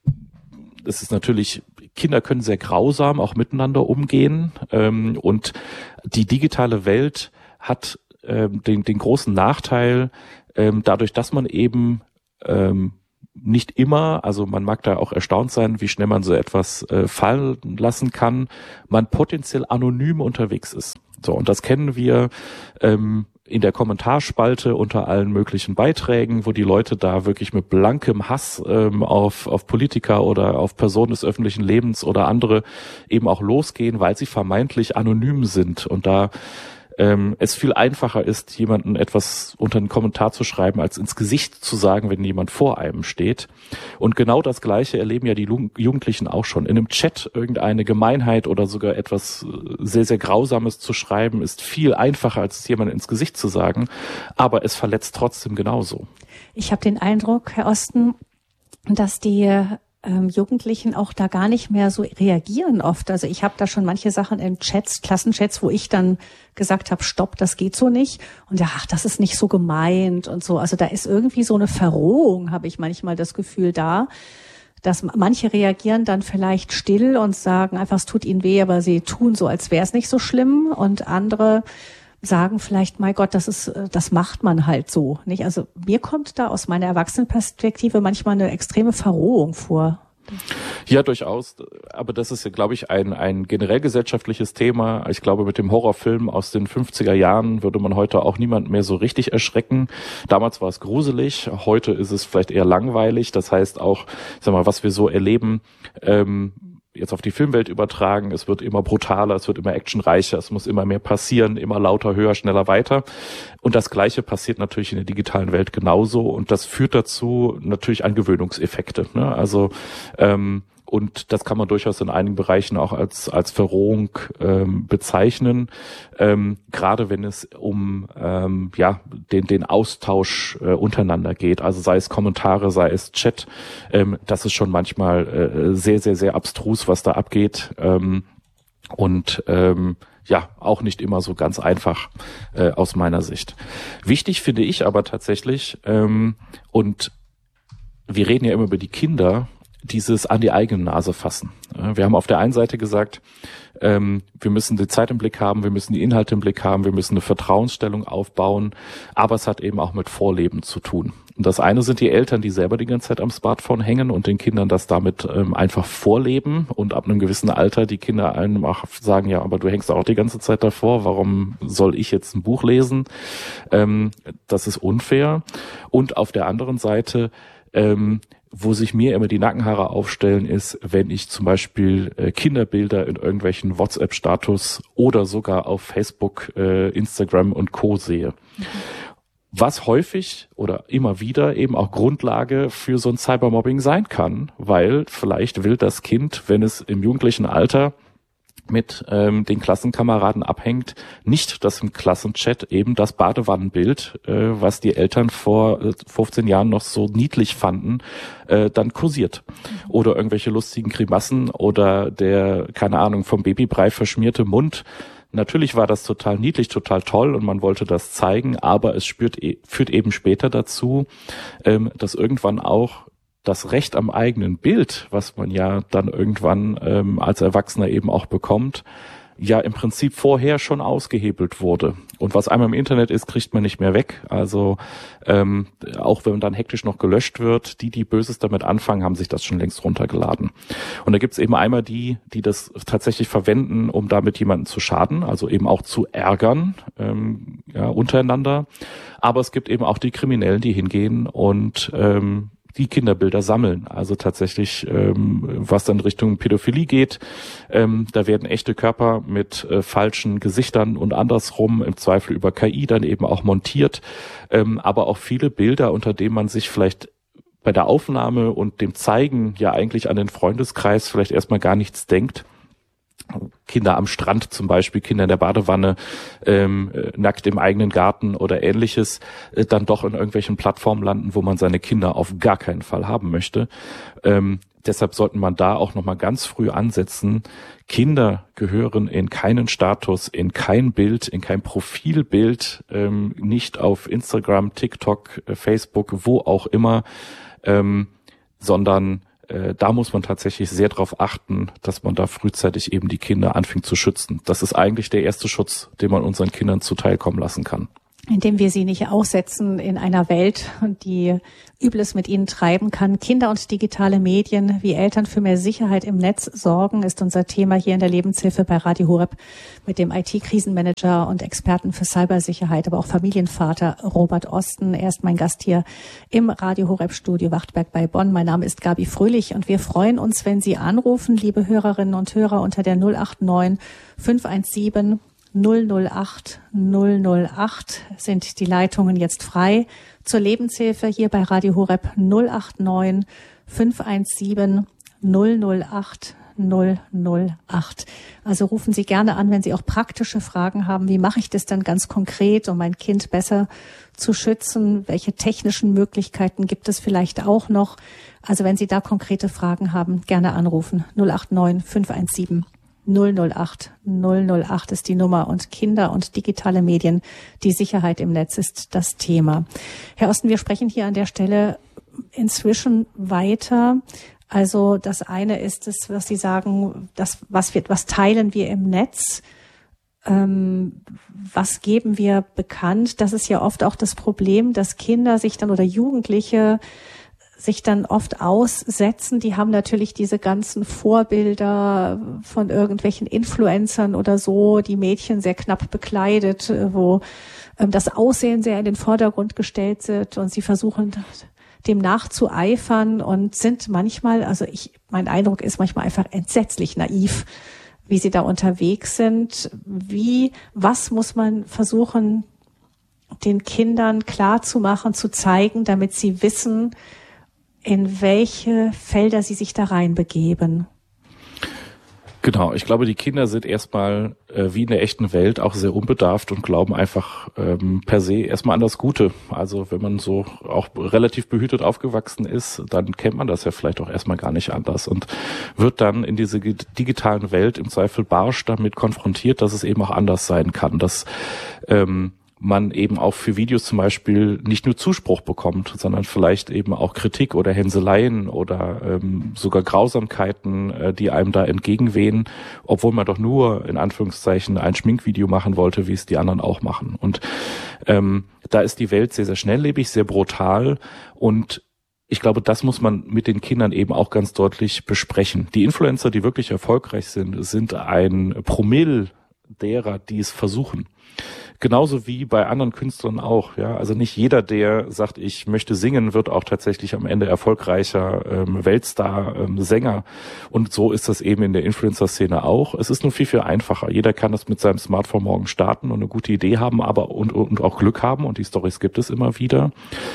Es ist natürlich, Kinder können sehr grausam auch miteinander umgehen. Ähm, und die digitale Welt hat ähm, den, den großen Nachteil, ähm, dadurch, dass man eben ähm, nicht immer, also man mag da auch erstaunt sein, wie schnell man so etwas äh, fallen lassen kann, man potenziell anonym unterwegs ist. So, und das kennen wir ähm, in der Kommentarspalte unter allen möglichen Beiträgen, wo die Leute da wirklich mit blankem Hass ähm, auf, auf Politiker oder auf Personen des öffentlichen Lebens oder andere eben auch losgehen, weil sie vermeintlich anonym sind und da ähm, es viel einfacher ist, jemanden etwas unter einen Kommentar zu schreiben, als ins Gesicht zu sagen, wenn jemand vor einem steht. Und genau das Gleiche erleben ja die Jugendlichen auch schon. In einem Chat irgendeine Gemeinheit oder sogar etwas sehr, sehr Grausames zu schreiben, ist viel einfacher, als es jemandem ins Gesicht zu sagen. Aber es verletzt trotzdem genauso. Ich habe den Eindruck, Herr Osten, dass die ähm, Jugendlichen auch da gar nicht mehr so reagieren oft. Also ich habe da schon manche Sachen in Chats, Klassenchats, wo ich dann gesagt habe, stopp, das geht so nicht. Und ja, ach, das ist nicht so gemeint und so. Also da ist irgendwie so eine Verrohung, habe ich manchmal das Gefühl da, dass manche reagieren dann vielleicht still und sagen einfach, es tut ihnen weh, aber sie tun so, als wäre es nicht so schlimm. Und andere sagen vielleicht, mein Gott, das ist, das macht man halt so, nicht? Also mir kommt da aus meiner Erwachsenenperspektive manchmal eine extreme Verrohung vor. Ja, durchaus. Aber das ist ja, glaube ich, ein, ein generell gesellschaftliches Thema. Ich glaube, mit dem Horrorfilm aus den fünfziger Jahren würde man heute auch niemand mehr so richtig erschrecken. Damals war es gruselig. Heute ist es vielleicht eher langweilig. Das heißt auch, sag mal, was wir so erleben, ähm, jetzt auf die Filmwelt übertragen, es wird immer brutaler, es wird immer actionreicher, es muss immer mehr passieren, immer lauter, höher, schneller, weiter. Und das Gleiche passiert natürlich in der digitalen Welt genauso und das führt dazu natürlich an Gewöhnungseffekte. Ne? Also ähm, und das kann man durchaus in einigen Bereichen auch als als Verrohung ähm, bezeichnen, ähm, gerade wenn es um ähm, ja den den Austausch äh, untereinander geht. Also sei es Kommentare, sei es Chat, ähm, das ist schon manchmal äh, sehr sehr sehr abstrus, was da abgeht ähm, und ähm, ja, auch nicht immer so ganz einfach äh, aus meiner Sicht. Wichtig finde ich aber tatsächlich ähm, und wir reden ja immer über die Kinder, dieses an die eigene Nase fassen. Wir haben auf der einen Seite gesagt, ähm, wir müssen die Zeit im Blick haben, wir müssen die Inhalte im Blick haben, wir müssen eine Vertrauensstellung aufbauen, aber es hat eben auch mit Vorleben zu tun. Und das eine sind die Eltern, die selber die ganze Zeit am Smartphone hängen und den Kindern das damit ähm, einfach vorleben und ab einem gewissen Alter die Kinder einem auch sagen, ja, aber du hängst auch die ganze Zeit davor, warum soll ich jetzt ein Buch lesen? Ähm, das ist unfair. Und auf der anderen Seite ähm, wo sich mir immer die Nackenhaare aufstellen, ist, wenn ich zum Beispiel äh, Kinderbilder in irgendwelchen WhatsApp-Status oder sogar auf Facebook, äh, Instagram und Co. sehe. Mhm. Was häufig oder immer wieder eben auch Grundlage für so ein Cybermobbing sein kann, weil vielleicht will das Kind, wenn es im jugendlichen Alter mit ähm, den Klassenkameraden abhängt, nicht, dass im Klassenchat eben das Badewannenbild, äh, was die Eltern vor äh, fünfzehn Jahren noch so niedlich fanden, äh, dann kursiert. Oder irgendwelche lustigen Grimassen oder der, keine Ahnung, vom Babybrei verschmierte Mund. Natürlich war das total niedlich, total toll und man wollte das zeigen, aber es spürt, führt eben später dazu, ähm, dass irgendwann auch das Recht am eigenen Bild, was man ja dann irgendwann ähm, als Erwachsener eben auch bekommt, ja im Prinzip vorher schon ausgehebelt wurde. Und was einmal im Internet ist, kriegt man nicht mehr weg. Also ähm, auch wenn dann hektisch noch gelöscht wird, die, die Böses damit anfangen, haben sich das schon längst runtergeladen. Und da gibt's eben einmal die, die das tatsächlich verwenden, um damit jemanden zu schaden, also eben auch zu ärgern, ähm, ja, untereinander. Aber es gibt eben auch die Kriminellen, die hingehen und ähm, die Kinderbilder sammeln. Also tatsächlich, ähm, was dann Richtung Pädophilie geht, ähm, da werden echte Körper mit äh, falschen Gesichtern und andersrum im Zweifel über K I dann eben auch montiert. Ähm, aber auch viele Bilder, unter denen man sich vielleicht bei der Aufnahme und dem Zeigen ja eigentlich an den Freundeskreis vielleicht erstmal gar nichts denkt. Kinder am Strand zum Beispiel, Kinder in der Badewanne, ähm, nackt im eigenen Garten oder ähnliches, äh, dann doch in irgendwelchen Plattformen landen, wo man seine Kinder auf gar keinen Fall haben möchte. Ähm, deshalb sollte man da auch nochmal ganz früh ansetzen. Kinder gehören in keinen Status, in kein Bild, in kein Profilbild, ähm, nicht auf Instagram, TikTok, äh, Facebook, wo auch immer, ähm, sondern da muss man tatsächlich sehr darauf achten, dass man da frühzeitig eben die Kinder anfängt zu schützen. Das ist eigentlich der erste Schutz, den man unseren Kindern zuteilkommen lassen kann. Indem wir sie nicht aussetzen in einer Welt, die Übles mit ihnen treiben kann. Kinder und digitale Medien, wie Eltern für mehr Sicherheit im Netz sorgen, ist unser Thema hier in der Lebenshilfe bei Radio Horeb mit dem I T-Krisenmanager und Experten für Cybersicherheit, aber auch Familienvater Robert Osten. Er ist mein Gast hier im Radio Horeb Studio Wachtberg bei Bonn. Mein Name ist Gabi Fröhlich und wir freuen uns, wenn Sie anrufen, liebe Hörerinnen und Hörer, unter der null acht neun fünf eins sieben null null acht null null acht sind die Leitungen jetzt frei zur Lebenshilfe hier bei Radio Horeb null acht neun fünf eins sieben null null acht null null acht. Also rufen Sie gerne an, wenn Sie auch praktische Fragen haben. Wie mache ich das dann ganz konkret, um mein Kind besser zu schützen? Welche technischen Möglichkeiten gibt es vielleicht auch noch? Also wenn Sie da konkrete Fragen haben, gerne anrufen. null acht neun fünf eins sieben null null acht null null acht ist die Nummer und Kinder und digitale Medien, die Sicherheit im Netz ist das Thema. Herr Osten, wir sprechen hier an der Stelle inzwischen weiter. Also das eine ist es, was Sie sagen, das, was wird, was teilen wir im Netz? Ähm, was geben wir bekannt? Das ist ja oft auch das Problem, dass Kinder sich dann oder Jugendliche sich dann oft aussetzen. Die haben natürlich diese ganzen Vorbilder von irgendwelchen Influencern oder so, die Mädchen sehr knapp bekleidet, wo das Aussehen sehr in den Vordergrund gestellt wird und sie versuchen dem nachzueifern und sind manchmal, also ich, mein Eindruck ist manchmal einfach entsetzlich naiv, wie sie da unterwegs sind. Wie, was muss man versuchen, den Kindern klarzumachen, zu zeigen, damit sie wissen, in welche Felder sie sich da reinbegeben? Genau, ich glaube, die Kinder sind erstmal äh, wie in der echten Welt auch sehr unbedarft und glauben einfach ähm, per se erstmal an das Gute. Also wenn man so auch relativ behütet aufgewachsen ist, dann kennt man das ja vielleicht auch erstmal gar nicht anders und wird dann in diese digitalen Welt im Zweifel barsch damit konfrontiert, dass es eben auch anders sein kann, dass ähm, man eben auch für Videos zum Beispiel nicht nur Zuspruch bekommt, sondern vielleicht eben auch Kritik oder Hänseleien oder ähm, sogar Grausamkeiten, äh, die einem da entgegenwehen, obwohl man doch nur in Anführungszeichen ein Schminkvideo machen wollte, wie es die anderen auch machen. Und ähm, da ist die Welt sehr, sehr schnelllebig, sehr brutal und ich glaube, das muss man mit den Kindern eben auch ganz deutlich besprechen. Die Influencer, die wirklich erfolgreich sind, sind ein Promille derer, die es versuchen. Genauso wie bei anderen Künstlern auch, ja. Also nicht jeder, der sagt, ich möchte singen, wird auch tatsächlich am Ende erfolgreicher ähm, Weltstar, ähm, Sänger. Und so ist das eben in der Influencer-Szene auch. Es ist nur viel, viel einfacher. Jeder kann das mit seinem Smartphone morgen starten und eine gute Idee haben, aber und, und auch Glück haben. Und die Storys gibt es immer wieder.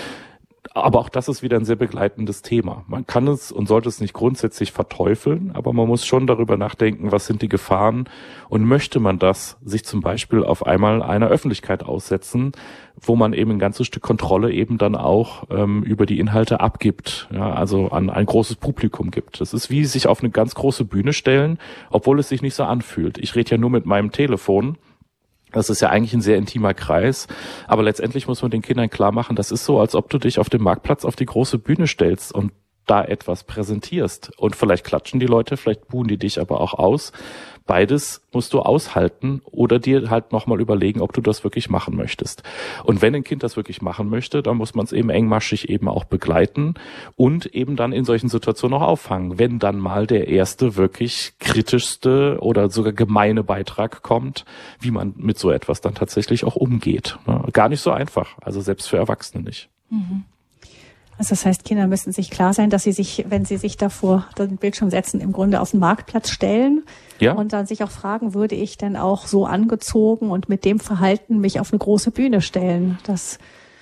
Aber auch das ist wieder ein sehr begleitendes Thema. Man kann es und sollte es nicht grundsätzlich verteufeln, aber man muss schon darüber nachdenken, was sind die Gefahren und möchte man das sich zum Beispiel auf einmal einer Öffentlichkeit aussetzen, wo man eben ein ganzes Stück Kontrolle eben dann auch ähm, über die Inhalte abgibt, ja, also an ein großes Publikum gibt. Das ist wie sich auf eine ganz große Bühne stellen, obwohl es sich nicht so anfühlt. Ich rede ja nur mit meinem Telefon. Das ist ja eigentlich ein sehr intimer Kreis, aber letztendlich muss man den Kindern klar machen, das ist so, als ob du dich auf dem Marktplatz auf die große Bühne stellst und da etwas präsentierst. Und vielleicht klatschen die Leute, vielleicht buhen die dich aber auch aus. Beides musst du aushalten oder dir halt nochmal überlegen, ob du das wirklich machen möchtest. Und wenn ein Kind das wirklich machen möchte, dann muss man es eben engmaschig eben auch begleiten und eben dann in solchen Situationen auch auffangen. Wenn dann mal der erste wirklich kritischste oder sogar gemeine Beitrag kommt, wie man mit so etwas dann tatsächlich auch umgeht. Gar nicht so einfach, also selbst für Erwachsene nicht. Mhm. Also das heißt, Kinder müssen sich klar sein, dass sie sich, wenn sie sich davor den Bildschirm setzen, im Grunde auf den Marktplatz stellen, ja, und dann sich auch fragen, würde ich denn auch so angezogen und mit dem Verhalten mich auf eine große Bühne stellen? Das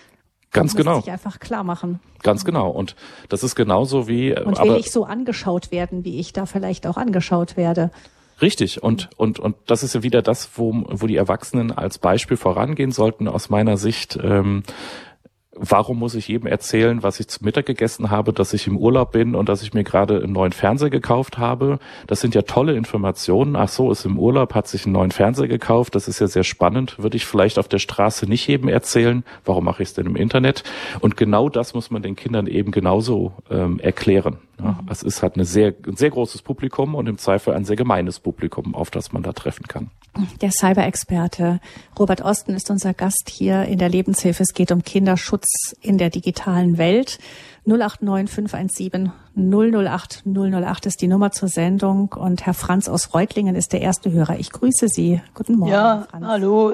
Ganz das genau. muss ich einfach klar machen. Ganz genau. Und das ist genauso wie... Und will aber, ich so angeschaut werden, wie ich da vielleicht auch angeschaut werde. Richtig. Und, und, und das ist ja wieder das, wo, wo die Erwachsenen als Beispiel vorangehen sollten, aus meiner Sicht. Ähm, Warum muss ich jedem erzählen, was ich zum Mittag gegessen habe, dass ich im Urlaub bin und dass ich mir gerade einen neuen Fernseher gekauft habe? Das sind ja tolle Informationen. Ach so, ist im Urlaub, hat sich einen neuen Fernseher gekauft. Das ist ja sehr spannend. Würde ich vielleicht auf der Straße nicht jedem erzählen. Warum mache ich es denn im Internet? Und genau das muss man den Kindern eben genauso ähm, erklären. Ja, es ist halt eine sehr, ein sehr großes Publikum und im Zweifel ein sehr gemeines Publikum, auf das man da treffen kann. Der Cyber-Experte Robert Osten ist unser Gast hier in der Lebenshilfe. Es geht um Kinderschutz in der digitalen Welt. null acht neun fünf eins sieben null null acht null null acht ist die Nummer zur Sendung. Und Herr Franz aus Reutlingen ist der erste Hörer. Ich grüße Sie. Guten Morgen, ja, Herr Franz. Hallo.